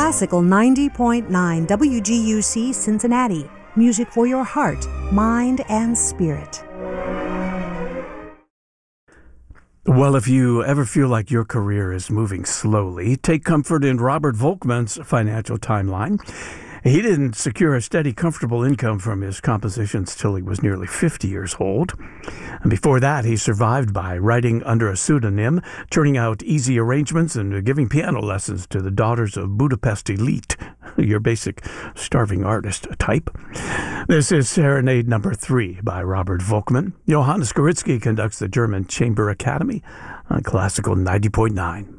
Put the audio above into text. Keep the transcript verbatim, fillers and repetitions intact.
Classical ninety point nine W G U C Cincinnati. Music for your heart, mind, and spirit. Well, if you ever feel like your career is moving slowly, take comfort in Robert Volkmann's financial timeline. He didn't secure a steady, comfortable income from his compositions till he was nearly fifty years old. And before that, he survived by writing under a pseudonym, turning out easy arrangements, and giving piano lessons to the daughters of Budapest elite, your basic starving artist type. This is Serenade number three by Robert Volkmann. Johannes Gorizki conducts the German Chamber Academy on Classical ninety point nine.